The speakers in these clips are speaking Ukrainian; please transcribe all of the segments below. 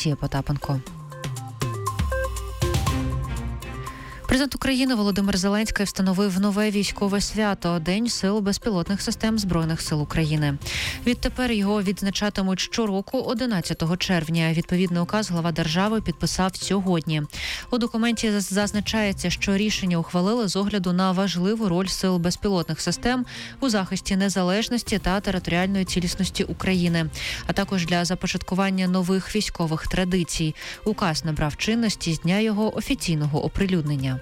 Анастасія Потапенко. Президент України Володимир Зеленський встановив нове військове свято – День сил безпілотних систем Збройних сил України. Відтепер його відзначатимуть щороку 11 червня. Відповідний указ глава держави підписав сьогодні. У документі зазначається, що рішення ухвалили з огляду на важливу роль сил безпілотних систем у захисті незалежності та територіальної цілісності України, а також для започаткування нових військових традицій. Указ набрав чинності з дня його офіційного оприлюднення.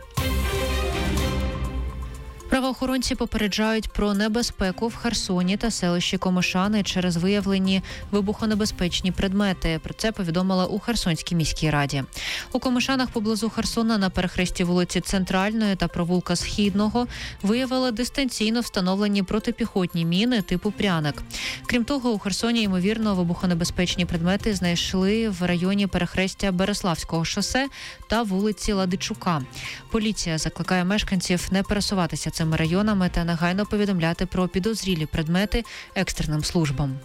Правоохоронці попереджають про небезпеку в Херсоні та селищі Комишани через виявлені вибухонебезпечні предмети. Про це повідомила у Херсонській міській раді. У Комишанах поблизу Херсона на перехресті вулиці Центральної та провулка Східного виявили дистанційно встановлені протипіхотні міни типу «Пряник». Крім того, у Херсоні, ймовірно, вибухонебезпечні предмети знайшли в районі перехрестя Береславського шосе та вулиці Ладичука. Поліція закликає мешканців не пересуватися цими районами та негайно повідомляти про підозрілі предмети екстреним службам.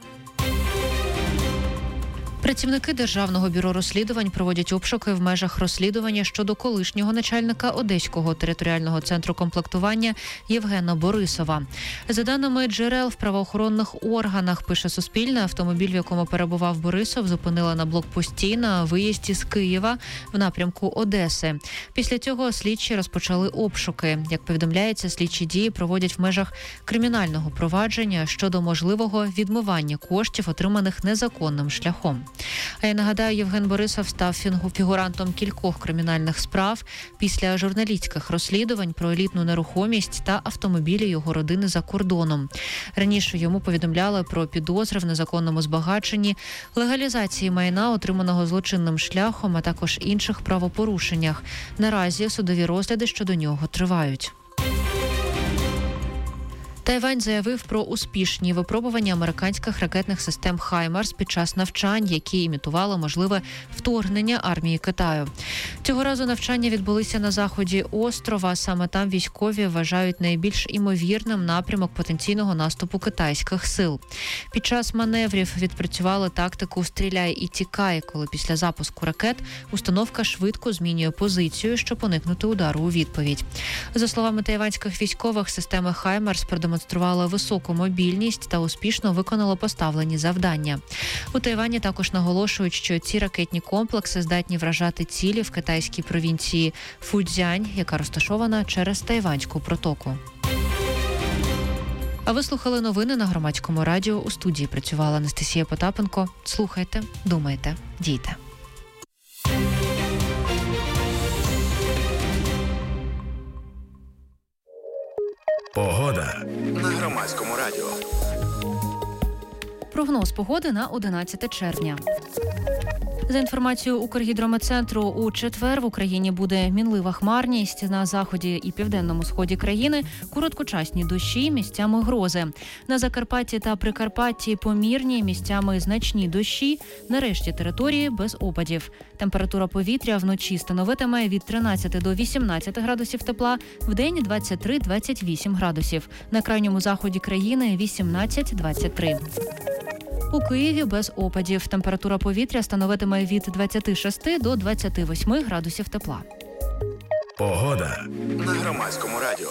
Працівники Державного бюро розслідувань проводять обшуки в межах розслідування щодо колишнього начальника Одеського територіального центру комплектування Євгена Борисова. За даними джерел в правоохоронних органах, пише Суспільне, автомобіль, в якому перебував Борисов, зупинили на блокпості на виїзді з Києва в напрямку Одеси. Після цього слідчі розпочали обшуки. Як повідомляється, слідчі дії проводять в межах кримінального провадження щодо можливого відмивання коштів, отриманих незаконним шляхом. А я нагадаю, Євген Борисов став фігурантом кількох кримінальних справ після журналістських розслідувань про елітну нерухомість та автомобілі його родини за кордоном. Раніше йому повідомляли про підозри в незаконному збагаченні, легалізації майна, отриманого злочинним шляхом, а також інших правопорушеннях. Наразі судові розгляди щодо нього тривають. Тайвань заявив про успішні випробування американських ракетних систем «Хаймарс» під час навчань, які імітували можливе вторгнення армії Китаю. Цього разу навчання відбулися на заході острова. Саме там військові вважають найбільш імовірним напрямок потенційного наступу китайських сил. Під час маневрів відпрацювали тактику «стріляй і тікай», коли після запуску ракет установка швидко змінює позицію, щоб уникнути удару у відповідь. За словами тайванських військових, системи «Хаймарс» продемонстрували високу мобільність та успішно виконали поставлені завдання. У Тайвані також наголошують, що ці ракетні комплекси здатні вражати цілі в китайській провінції Фуцзянь, яка розташована через Тайванську протоку. А ви слухали новини на Громадському радіо. У студії працювала Анастасія Потапенко. Слухайте, думайте, дійте. Погода на Громадському радіо. Прогноз погоди на 11 червня. За інформацією Укргідрометцентру, у четвер в Україні буде мінлива хмарність. На заході і південному сході країни короткочасні дощі, місцями грози. На Закарпатті та Прикарпатті помірні, місцями значні дощі. На решті території без опадів. Температура повітря вночі становитиме від 13 до 18 градусів тепла, вдень 23-28 градусів. На крайньому заході країни 18-23. У Києві без опадів. Температура повітря становитиме від 26 до 28 градусів тепла. Погода на Громадському радіо.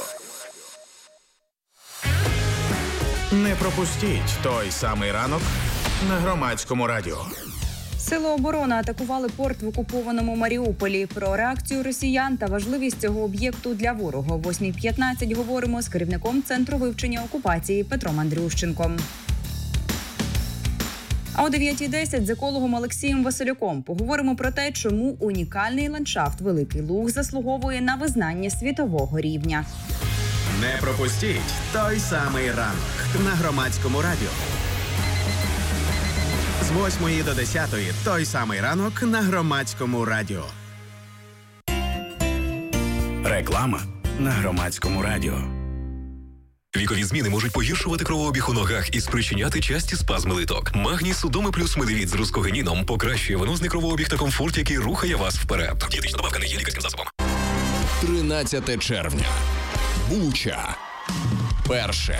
Не пропустіть той самий ранок на Громадському радіо. Сили оборони атакували порт в окупованому Маріуполі. Про реакцію росіян та важливість цього об'єкту для ворога. О 8:15 говоримо з керівником Центру вивчення окупації Петром Андрющенком. А о 9:10 з екологом Олексієм Василюком поговоримо про те, чому унікальний ландшафт Великий Луг заслуговує на визнання світового рівня. Не пропустіть той самий ранок на Громадському радіо. З 8 до 10 той самий ранок на Громадському радіо. Реклама на Громадському радіо. Вікові зміни можуть погіршувати кровообіг у ногах і спричиняти часті спазми литок. Магній Судоми плюс Медивіт з рускогеніном покращує венозний кровообіг та комфорт, який рухає вас вперед. Дієтична добавка не є лікарським засобом. 13 червня. Буча. Перше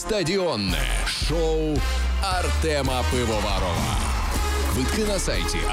стадіонне шоу Артема Пивоварова. Квитки на сайті